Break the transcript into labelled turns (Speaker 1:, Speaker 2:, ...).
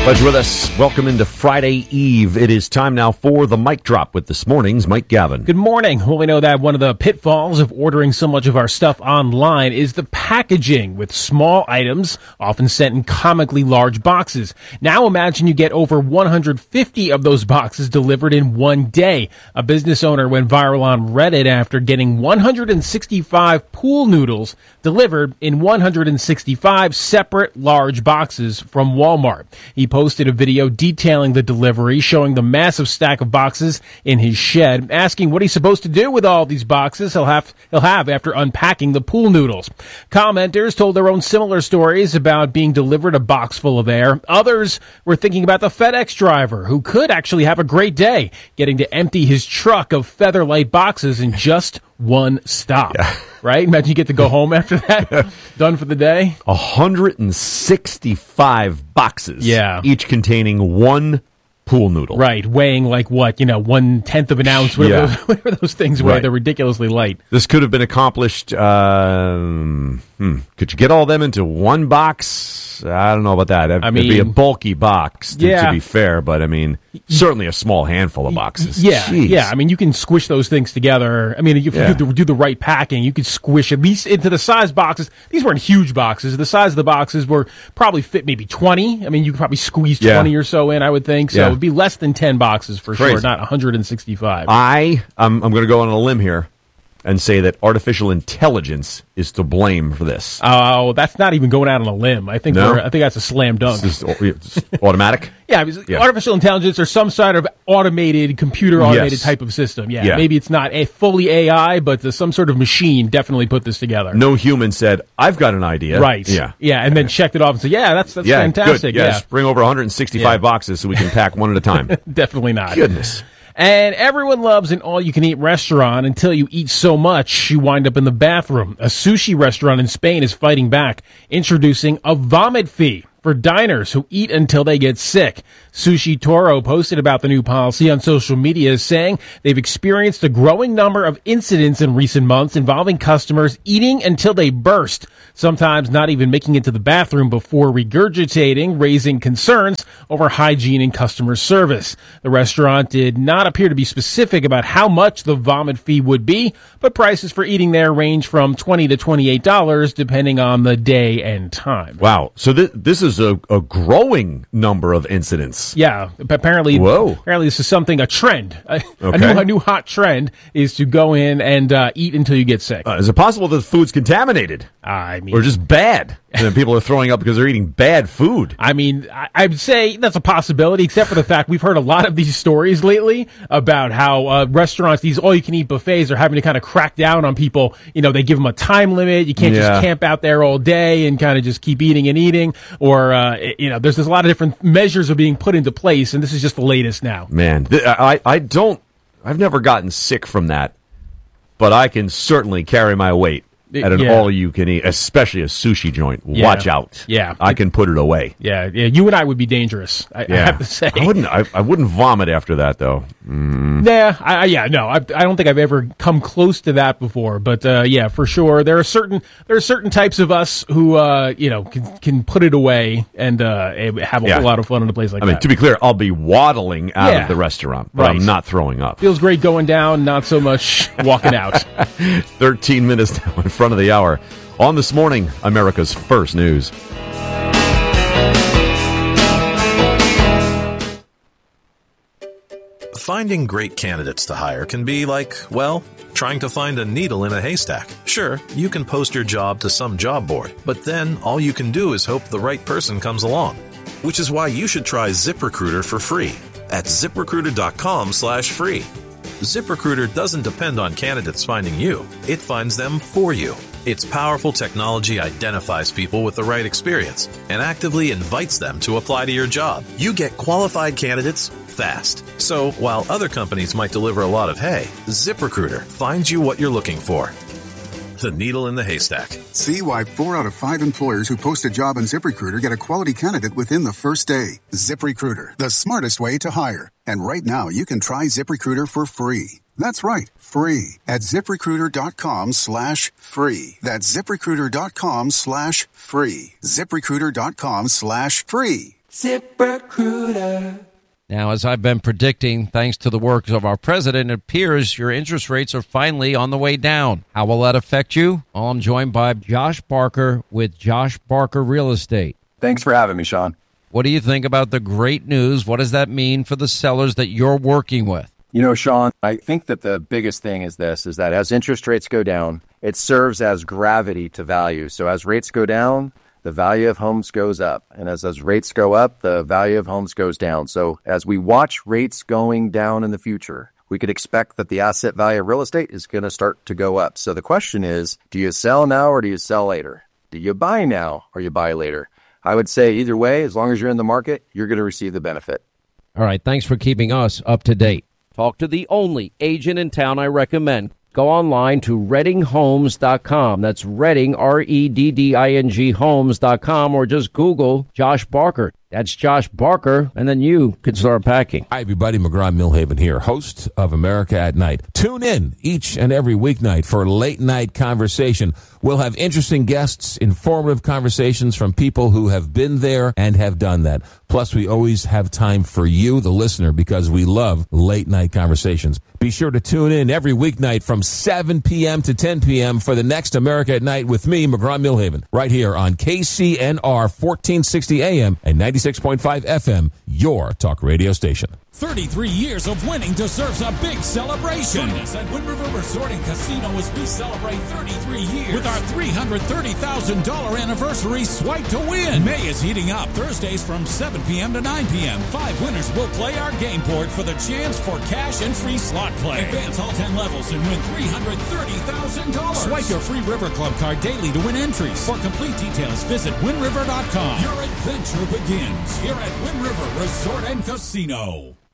Speaker 1: Glad you're with us. Welcome into Friday Eve. It is time now for the Mic Drop with this morning's Mike Gavin.
Speaker 2: Good morning. Well, we know that one of the pitfalls of ordering so much of our stuff online is the packaging, with small items often sent in comically large boxes. Now imagine you get over 150 of those boxes delivered in one day. A business owner went viral on Reddit after getting 165 pool noodles delivered in 165 separate large boxes from Walmart. He posted a video detailing the delivery, showing the massive stack of boxes in his shed, asking what he's supposed to do with all these boxes he'll have after unpacking the pool noodles. Commenters told their own similar stories about being delivered a box full of air. Others were thinking about the FedEx driver, who could actually have a great day, getting to empty his truck of Featherlight boxes in just one stop. Yeah. Right? Imagine you get to go home after that. Done for the day.
Speaker 1: 165 boxes.
Speaker 2: Yeah.
Speaker 1: Each containing one pool noodle.
Speaker 2: Right. Weighing like what? 1/10 of an ounce. Whatever those things weigh. Right. They're ridiculously light.
Speaker 1: This could have been accomplished. Could you get all them into one box? I don't know about that. It'd be a bulky box, to be fair, but certainly a small handful of boxes.
Speaker 2: Yeah,
Speaker 1: Jeez.
Speaker 2: yeah. You can squish those things together. If you do the right packing, you could squish at least into the size boxes. These weren't huge boxes. The size of the boxes were probably fit maybe 20. You could probably squeeze 20 or so in, I would think. So it'd be less than 10 boxes for sure, not 165.
Speaker 1: I'm going to go on a limb here and say that artificial intelligence is to blame for this.
Speaker 2: Oh, that's not even going out on a limb. I think that's a slam dunk.
Speaker 1: It's automatic?
Speaker 2: Artificial intelligence or some sort of computer automated type of system. Yeah. Maybe it's not a fully AI, but some sort of machine definitely put this together.
Speaker 1: No human said, I've got an idea.
Speaker 2: Right. Yeah, and then checked it off and said, that's fantastic.
Speaker 1: Good. Yes, bring over 165 boxes so we can pack one at a time.
Speaker 2: Definitely not.
Speaker 1: Goodness.
Speaker 2: And everyone loves an all-you-can-eat restaurant until you eat so much you wind up in the bathroom. A sushi restaurant in Spain is fighting back, introducing a vomit fee for diners who eat until they get sick. Sushi Toro posted about the new policy on social media, saying they've experienced a growing number of incidents in recent months involving customers eating until they burst, sometimes not even making it to the bathroom before regurgitating, raising concerns over hygiene and customer service. The restaurant did not appear to be specific about how much the vomit fee would be, but prices for eating there range from $20 to $28 depending on the day and time.
Speaker 1: Wow. So this is a growing number of incidents.
Speaker 2: Yeah, apparently this is a trend. A new hot trend is to go in and eat until you get sick.
Speaker 1: Is it possible that the food's contaminated? Or just bad? And then people are throwing up because they're eating bad food.
Speaker 2: I'd say that's a possibility, except for the fact we've heard a lot of these stories lately about how restaurants, these all-you-can-eat buffets, are having to kind of crack down on people. They give them a time limit. You can't just camp out there all day and kind of just keep eating and eating. Or, there's a lot of different measures are being put into place, and this is just the latest now.
Speaker 1: Man, I've never gotten sick from that, but I can certainly carry my weight at an all-you-can-eat, especially a sushi joint. Watch out.
Speaker 2: Yeah.
Speaker 1: I can put it away.
Speaker 2: Yeah. You and I would be dangerous, I have to say.
Speaker 1: I wouldn't vomit after that, though.
Speaker 2: I don't think I've ever come close to that before, but for sure there are certain types of us who can put it away and have a whole lot of fun in a place like that.
Speaker 1: To be clear, I'll be waddling out of the restaurant, but I'm not throwing up.
Speaker 2: Feels great going down, not so much walking out.
Speaker 1: 13 minutes now in front of the hour. On This Morning, America's First News.
Speaker 3: Finding great candidates to hire can be like, trying to find a needle in a haystack. Sure, you can post your job to some job board, but then all you can do is hope the right person comes along. Which is why you should try ZipRecruiter for free at ZipRecruiter.com/free. ZipRecruiter doesn't depend on candidates finding you. It finds them for you. Its powerful technology identifies people with the right experience and actively invites them to apply to your job. You get qualified candidates fast. So while other companies might deliver a lot of hay, ZipRecruiter finds you what you're looking for. The needle in the haystack.
Speaker 4: See why 4 out of 5 employers who post a job on ZipRecruiter get a quality candidate within the first day. ZipRecruiter, the smartest way to hire. And right now, you can try ZipRecruiter for free. That's right, free at ZipRecruiter.com/free. That's ZipRecruiter.com/free. ZipRecruiter.com/free.
Speaker 5: ZipRecruiter.
Speaker 6: Now, as I've been predicting, thanks to the work of our president, it appears your interest rates are finally on the way down. How will that affect you? Well, I'm joined by Josh Barker with Josh Barker Real Estate.
Speaker 7: Thanks for having me, Sean.
Speaker 6: What do you think about the great news? What does that mean for the sellers that you're working with?
Speaker 7: You know, Sean, I think that the biggest thing is that as interest rates go down, it serves as gravity to value. So as rates go down, the value of homes goes up. And as rates go up, the value of homes goes down. So as we watch rates going down in the future, we could expect that the asset value of real estate is going to start to go up. So the question is, do you sell now or do you sell later? Do you buy now or you buy later? I would say either way, as long as you're in the market, you're going to receive the benefit.
Speaker 6: All right. Thanks for keeping us up to date. Talk to the only agent in town I recommend. Go online to ReddingHomes.com. That's Redding, REDDING Homes.com, or just Google Josh Barker. That's Josh Barker, and then you can start packing.
Speaker 8: Hi, everybody. McGraw-Milhaven here, host of America at Night. Tune in each and every weeknight for Late Night Conversation. We'll have interesting guests, informative conversations from people who have been there and have done that. Plus, we always have time for you, the listener, because we love late night conversations. Be sure to tune in every weeknight from 7 p.m. to 10 p.m. for the next America at Night with me, McGraw-Milhaven, right here on KCNR 1460 AM and 96.5 FM, your talk radio station.
Speaker 9: 33 years of winning deserves a big celebration. Join us at Wind River Resort and Casino as we celebrate 33 years with our $330,000 anniversary Swipe to Win. May is heating up. Thursdays from 7 p.m. to 9 p.m. 5 winners will play our game board for the chance for cash and free slot play. Advance all 10 levels and win $330,000. Swipe your free River Club card daily to win entries. For complete details, visit WindRiver.com. Your adventure begins here at Wind River Resort and Casino.